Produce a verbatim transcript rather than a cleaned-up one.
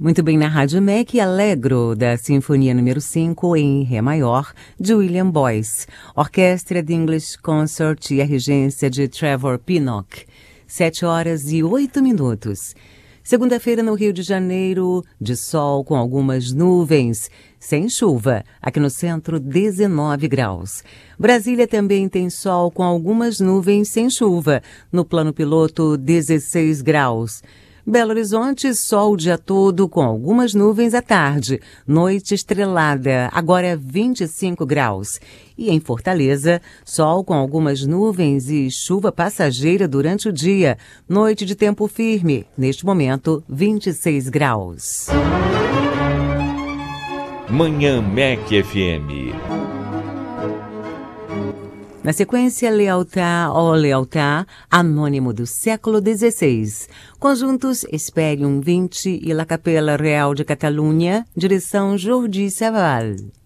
Muito bem, na Rádio M E C, Allegro, da Sinfonia número cinco, em Ré maior, de William Boyce. Orquestra de English Concert e a regência de Trevor Pinnock. Sete horas e oito minutos. Segunda-feira no Rio de Janeiro, de sol com algumas nuvens, sem chuva. Aqui no centro, dezenove graus. Brasília também tem sol com algumas nuvens, sem chuva. No plano piloto, dezesseis graus. Belo Horizonte, sol o dia todo, com algumas nuvens à tarde. Noite estrelada, agora vinte e cinco graus. E em Fortaleza, sol com algumas nuvens e chuva passageira durante o dia. Noite de tempo firme, neste momento, vinte e seis graus. Manhã M E C F M. Na sequência, Lealtà, ó Lealtà, Anônimo do século dezesseis. Conjuntos Esperium vinte e La Capella Real de Catalunha, direção Jordi Savall.